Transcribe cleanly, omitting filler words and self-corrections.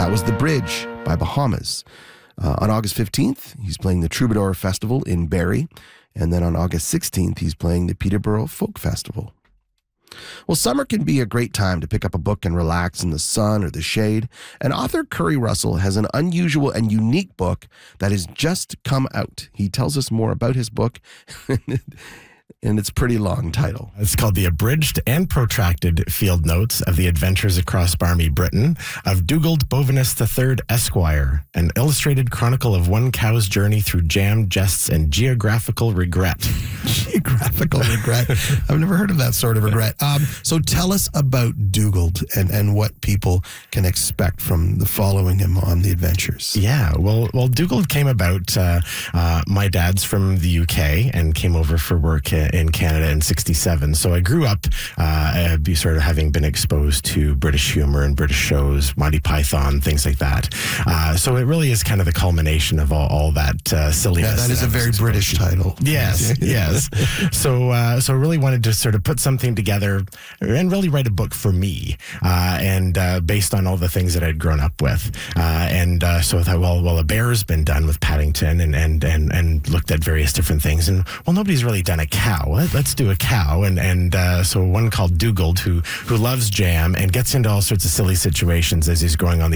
That was The Bridge by Bahamas. On August 15th, he's playing the Troubadour Festival in Barrie. And then on August 16th, he's playing the Peterborough Folk Festival. Well, summer can be a great time to pick up a book and relax in the sun or the shade. And author Curry Russell has an unusual and unique book that has just come out. He tells us more about his book and its pretty long title. It's called The Abridged and Protracted Field Notes of the Adventures Across Barmy Britain of Dugald Bovinus III, Esquire, an illustrated chronicle of one cow's journey through jam, jests, and geographical regret. Geographical regret. I've never heard of that sort of regret. So tell us about Dugald and what people can expect from the following him on the adventures. Yeah, well, Dugald came about. My dad's from the UK and came over for work in Canada in 1967. So I grew up sort of having been exposed to British humor and British shows, Monty Python, things like that. So it really is kind of the culmination of all that silliness. Yeah, that is a very British title. Yes, yes. So I really wanted to sort of put something together and really write a book for me, and based on all the things that I'd grown up with. So I thought, well, a bear's been done with Paddington and looked at various different things. And, well, nobody's really done a cow. Let's do a cow. So one called Dugald, who loves jam and gets into all sorts of silly situations as he's growing on the